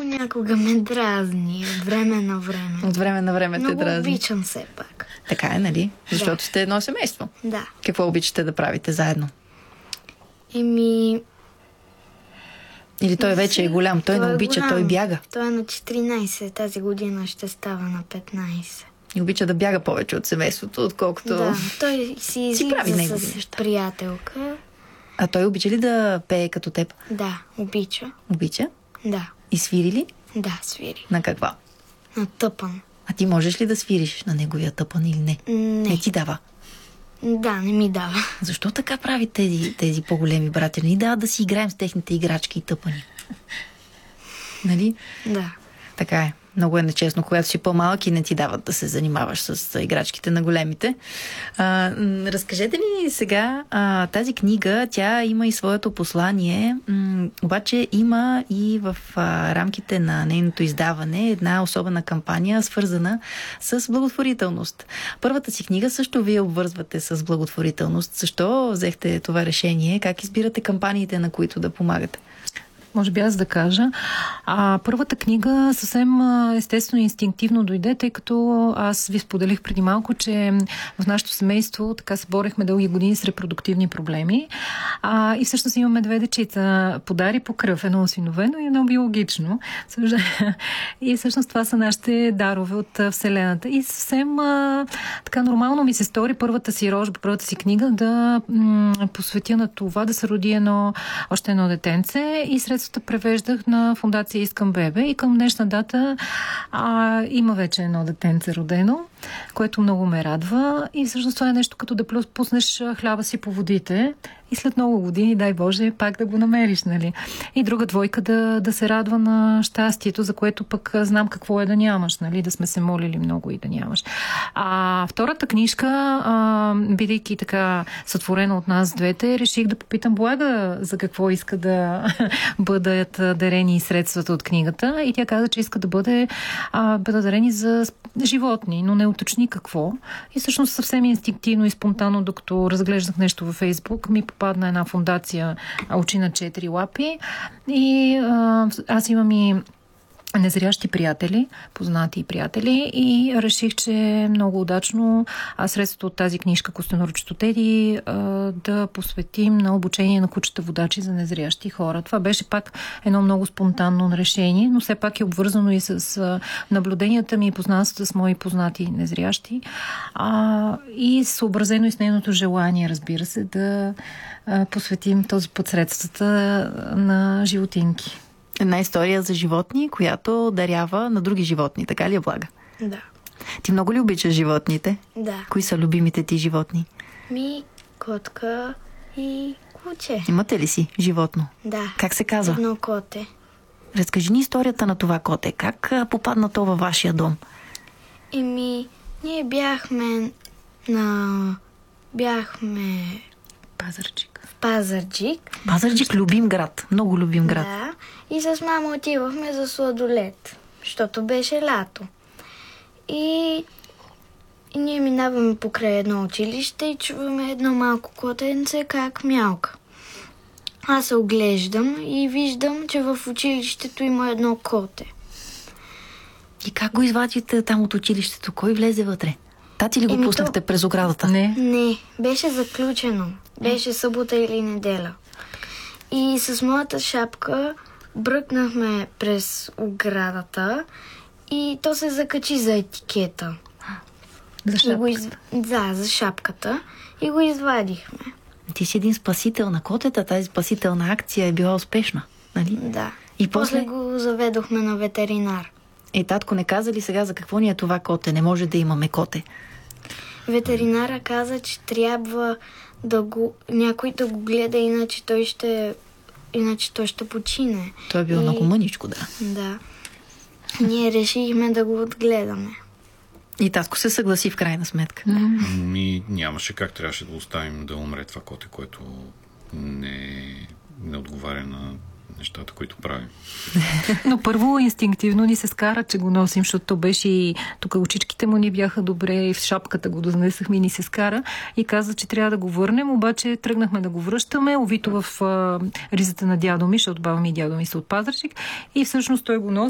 понякога ме дразни, от време на време. От време на време те дразни. Много обичам все пак. Така е, нали? Защото сте едно семейство. Да. Какво обичате да правите заедно? Или той вече е голям, той не обича, голям. той бяга. Той е на 14, тази година ще става на 15. И обича да бяга повече от семейството, отколкото... Да, той си излиза с приятелка. А той обича ли да пее като теб? Да, обича. Обича? Да. И свири ли? Да, свири. На каква? На тъпан. А ти можеш ли да свириш на неговия тъпан или не? Не ти дава. Да, не ми дава. Защо така прави тези по-големи братя? Не ни дават да си играем с техните играчки и тъпани. Нали? Да. Така е. Много е нечестно, когато си по-малък и не ти дават да се занимаваш с играчките на големите. Разкажете ни сега, тази книга, тя има и своето послание, обаче има и в рамките на нейното издаване една особена кампания, свързана с благотворителност. Първата си книга също вие обвързвате с благотворителност. Защо взехте това решение? Как избирате кампаниите, на които да помагате? Може би аз да кажа. Първата книга съвсем естествено и инстинктивно дойде, тъй като аз ви споделих преди малко, че в нашето семейство така се борехме дълги години с репродуктивни проблеми. И всъщност имаме две дечица. Подари по кръв, едно осиновено и едно биологично. И всъщност това са нашите дарове от Вселената. И съвсем така нормално ми се стори първата си рожба, първата си книга да посветя на това, да се роди още едно детенце и средствата превеждах на фондация Искам бебе и към днешна дата има вече едно детенце родено, което много ме радва и всъщност това е нещо като да пуснеш хляба си по водите и след много години, дай Боже, пак да го намериш, нали? И друга двойка да се радва на щастието, за което пък знам какво е да нямаш, нали? Да сме се молили много и да нямаш. Втората книжка, бидейки така сътворена от нас двете, реших да попитам Блага за какво иска да бъдат дарени средствата от книгата и тя каза, че иска да бъдат дарени за животни, но не уточни какво. И всъщност съвсем инстинктивно и спонтанно, докато разглеждах нещо във Фейсбук, ми попадна една фондация Очи на 4 лапи и аз имам и незрящи приятели, познати приятели и реших, че е много удачно средството от тази книжка Костенурчето Теди да посветим на обучение на кучета водачи за незрящи хора. Това беше пак едно много спонтанно решение, но все пак е обвързано и с наблюденията ми и познанствата с мои познати незрящи и съобразено и с нейното желание, разбира се, да посветим този път средствата на животинки. Една история за животни, която дарява на други животни. Така ли е, Блага? Да. Ти много ли обичаш животните? Да. Кои са любимите ти животни? Котка и куче. Имате ли си животно? Да. Как се казва? Едно коте. Разкажи ни историята на това коте. Как попадна то във вашия дом? Ние бяхме Пазарджик. Пазарджик, любим град. Много любим град. Да. И с мама отивахме за сладолет, защото беше лято. И ние минаваме покрай едно училище и чуваме едно малко котенце как мялка. Аз се оглеждам и виждам, че в училището има едно коте. И как го извадите там от училището? Кой влезе вътре? Тати ли го пуснахте през оградата? Не, беше заключено. Беше събота или неделя. И с моята шапка бръкнахме през оградата и то се закачи за етикета. За шапката? Да, за шапката. И го извадихме. Ти си един спасител на котета. Тази спасителна акция е била успешна, нали? Да. И после го заведохме на ветеринар. Татко не каза ли сега за какво ни е това коте? Не може да имаме коте. Ветеринара каза, че трябва някой да го гледа, иначе той ще почине. Той е било много мъничко, да. Да. Ние решихме да го отгледаме. И татко се съгласи в крайна сметка. Нямаше как, трябваше да оставим да умре това коте, което не отговаря на нещата, които правим. Но първо инстинктивно ни се скара, че го носим, защото то беше и тук очичките му ни бяха добре и в шапката го донесахме и ни се скара и каза, че трябва да го върнем, обаче тръгнахме да го връщаме, увито в ризата на дядо ми, защото баба ми и дядо ми са от Пазарджик и всъщност той го носи